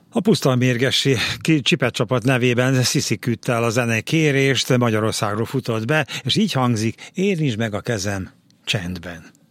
A pusztalmérgesi Csipet csapat nevében Sziszi küldte el a zenekérést, Magyarországról futott be, és így hangzik: Értsd meg a kezem csendben.